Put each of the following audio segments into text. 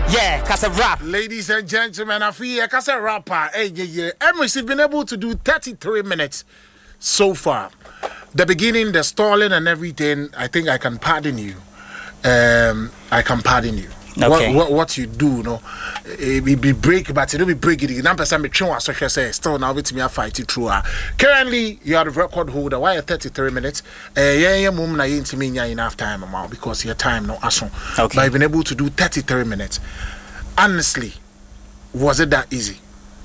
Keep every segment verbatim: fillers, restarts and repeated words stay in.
Yeah, cause a rap. Ladies and gentlemen, I feel like as a rapper, hey, yeah, yeah. Emrys have been able to do thirty-three minutes so far. The beginning, the stalling and everything, I think I can pardon you. Um, I can pardon you. Okay. What, what what you do, no, it be break, but it don't be break it. Now, person be trying to say still now with me a fight it through. Currently, you are the record holder. Why thirty-three minutes? Uh, yeah, yeah, mum na into me enough time, mama, because your time no aso. Okay. But I've been able to do thirty-three minutes. Honestly, was it that easy?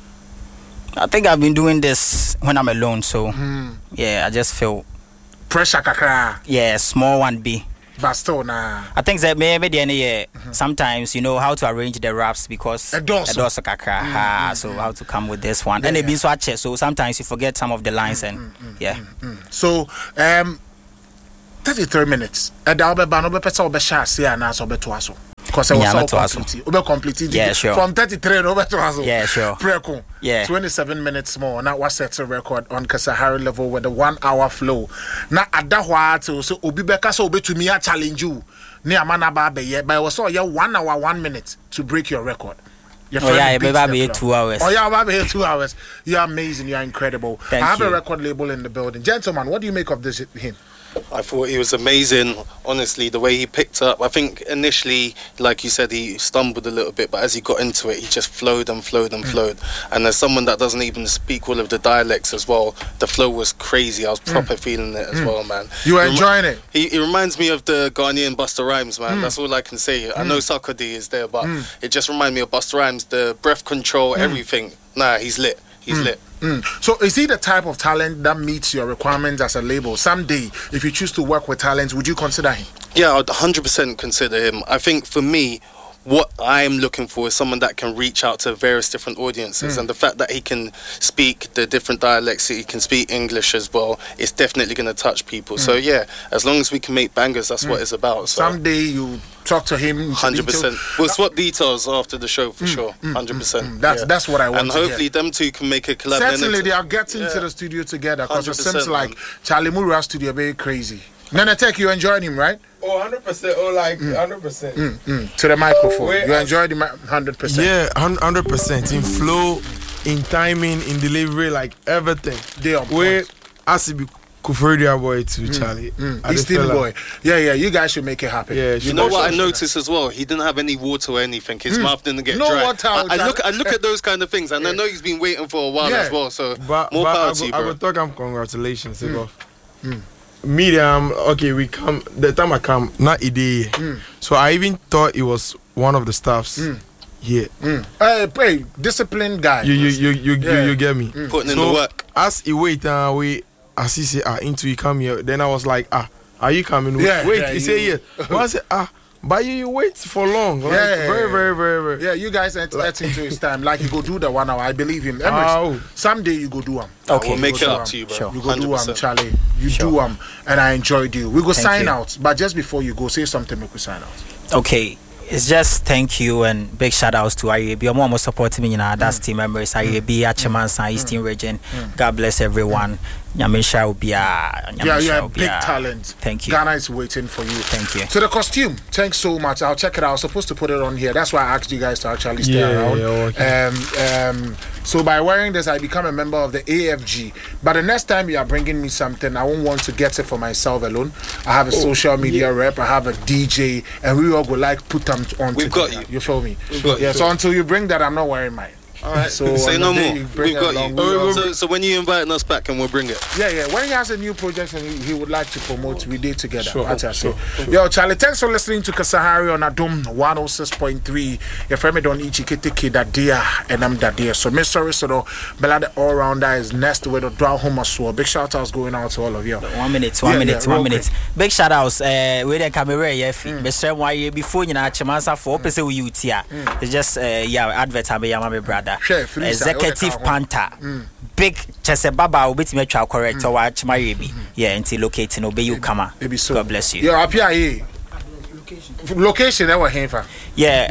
I think I've been doing this when I'm alone, so mm. yeah, I just feel pressure kakra. Yeah, small one B. But still, nah. I think that maybe the yeah, mm-hmm. sometimes you know how to arrange the raps because a dorsal kakra, mm-hmm. so how to come with this one, yeah, and it yeah. be swatch. So sometimes you forget some of the lines, mm-hmm. and mm-hmm. yeah. Mm-hmm. So um, thirty-three minutes. And I'll be ban over person over share say and answer over to us. Because I was all complete. Over completed. Yeah, sure. From thirty-three over to us. Yeah, sure. Preko. Yeah. twenty-seven minutes more. Now what sets a record on Kasahari level with the one hour flow. Now at that while so Obi Beka so Obi to me a challenge you. Near Manaba Bay, but I was all yeah one hour one minute to break your record. Your oh yeah, maybe two hours. Oh yeah, maybe two hours. You're amazing. You're incredible. Thank I have you. a record label in the building, gentlemen. What do you make of this him? I thought he was amazing, honestly, the way he picked up. I think initially, like you said, he stumbled a little bit, but as he got into it, he just flowed and flowed and mm. flowed. And as someone that doesn't even speak all of the dialects as well, the flow was crazy. I was proper mm. feeling it as mm. well, man. You were enjoying it? He, he reminds me of the Ghanaian Busta Rhymes, man. Mm. That's all I can say. Mm. I know Sarkodie is there, but mm. it just reminds me of Busta Rhymes, the breath control, mm. everything. Nah, he's lit. He's mm. lit. Mm. So is he the type of talent that meets your requirements as a label? Someday, if you choose to work with talents, would you consider him? Yeah, I'd one hundred percent consider him. I think for me, what I'm looking for is someone that can reach out to various different audiences, mm. and the fact that he can speak the different dialects, he can speak English as well, it's definitely going to touch people. Mm. So yeah, as long as we can make bangers, that's mm. what it's about. So. Someday you talk to him. one hundred percent. We'll swap details after the show for mm. sure. one hundred percent. Mm. That's yeah. that's what I want. And to hopefully hear. them two can make a collab. Certainly they are getting yeah. to the studio together because it seems like Charlie Mura's studio very crazy. Nana Tech, you enjoyed him, right? Oh, one hundred percent. Oh, like one hundred percent. Mm. Mm. Mm. To the microphone. Wait, you enjoyed him one hundred percent. Yeah, one hundred percent. In flow, in timing, in delivery, like everything. They are Where Asibi Kufurdia boy to mm. Charlie. Mm. Eastern boy. Like, yeah, yeah, you guys should make it happen. Yeah, you know what I noticed as well? He didn't have any water or anything. His mm. mouth didn't get no dry. Water, I, I look I look at those kind of things, and yeah. I know he's been waiting for a while yeah. as well. So but, more but power I to you, go, bro. I will talk him congratulations. Mm. Mm. Medium, okay, we come the time I come, not a day. Mm. So I even thought it was one of the staffs. Mm. Yeah. Mm. Hey, hey, disciplined guy. You you you you, yeah. you, you get me. Mm. Putting so in the work. As he wait uh, we as he say ah into he come here, then I was like, ah, are you coming? Yeah, wait, yeah, he you... say yes. But I said, ah, but you, you wait for long. Like, yeah, very, very, very, very. Yeah, you guys ain't like, into his time. Like you go do the one hour. I believe him. Emrys, oh. someday you go do them. Okay, we'll make it up to you, bro. Sure. You go do them, Charlie. You sure. do them, and I enjoyed you. We go thank sign you. out, but just before you go, say something. Make we sign out. Okay. It's just thank you and big shout outs to I A B. I'm almost supporting me in our that's team members. I A B, Achemansa, Eastern Region. God bless everyone. Nyamisha will be a yeah, yeah, big talent. Thank you. Ghana is waiting for you. Thank you. So the costume, thanks so much. I'll check it out. I was supposed to put it on here. That's why I asked you guys to actually stay yeah, around. Yeah, okay. Um, um, so by wearing this, I become a member of the A F G. But the next time you are bringing me something, I won't want to get it for myself alone. I have a oh, social media yeah. rep. I have a D J, and we all go like put them on. We've together. got you. You feel me? We've got yeah. you. So until you bring that, I'm not wearing mine. All right. So say no more. We've got along, you. we'll so, so when you inviting us back, and we'll bring it. Yeah, yeah. When he has a new project and he, he would like to promote, we did together. Sure. Sure. Sure. Yo, Charlie, thanks for listening to Kasahari on Adom one oh six point three. Your friend don't eat chicken that dear and I'm that dear. So, Miss Sorry, so Bella the all rounder is next with a draw home as well. Big shout outs going out to all of you. One minute, one yeah, minute, yeah, one minute. Quick. Big shout outs. Uh, with the camera, yeah. Mister Why before you know, Chimansa for opposite with you, Tia. It's just uh, yeah, advert. I'm my brother. Executive Panther. Mm. Big Chese Baba will be to make correct or watch my baby. Yeah, until locating obey you, come on. God bless you. You're up here. Location. Location, that was here. Yeah,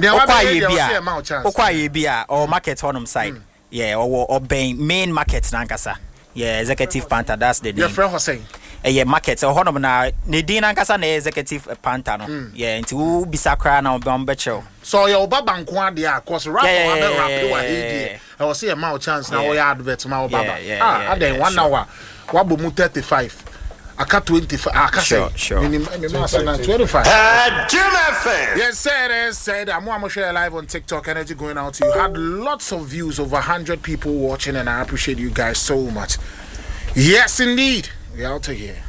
Okwa or market on side. Mm. Yeah, or or main market Nankasa. Yeah, Executive Panther, that's the name. Your friend was saying. a market or honor na Nedina Casa executive pantano. Yeah, into Bisakra now Bombecho. So your Baba Quadia, cause rap I was see a mouth chance now. We advert my Baba. Ah, I then one hour. Wabumu thirty-five. I cut twenty-five. I cut sure, sure. twenty-five. Uh, Jim F M. Yes, sir. Yes, sir. I'm going to share live on TikTok. Energy going out to you. Had lots of views, over one hundred people watching, and I appreciate you guys so much. Yes, indeed. We out of here.